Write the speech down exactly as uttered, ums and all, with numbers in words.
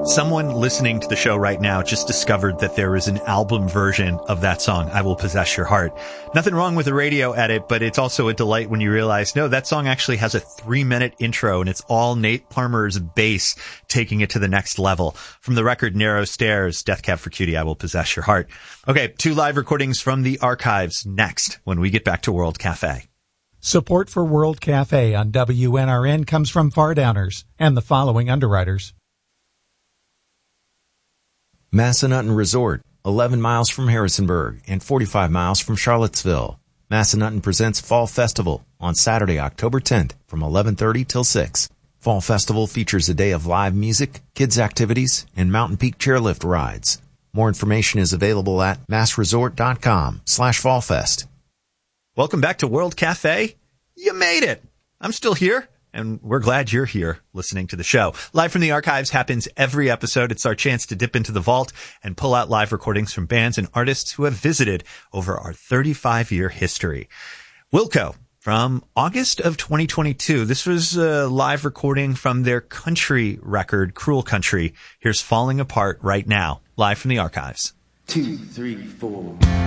Someone listening to the show right now just discovered that there is an album version of that song, I Will Possess Your Heart. Nothing wrong with the radio edit, but it's also a delight when you realize, no, that song actually has a three-minute intro, and it's all Nate Palmer's bass taking it to the next level. From the record Narrow Stairs, Death Cab for Cutie, I Will Possess Your Heart. Okay, two live recordings from the archives next when we get back to World Cafe. Support for World Cafe on W N R N comes from Fardowners and the following underwriters. Massanutten Resort, eleven miles from Harrisonburg and forty-five miles from Charlottesville. Massanutten presents Fall Festival on Saturday, October tenth from eleven thirty till six. Fall Festival features a day of live music, kids activities, and Mountain Peak chairlift rides. More information is available at massresort.com slash fallfest. Welcome back to World Cafe. You made it. I'm still here, and we're glad you're here listening to the show. Live from the Archives happens every episode. It's our chance to dip into the vault and pull out live recordings from bands and artists who have visited over our thirty-five-year history. Wilco, from August of twenty twenty-two. This was a live recording from their country record, Cruel Country. Here's Falling Apart right now, live from the Archives. Two, three, four.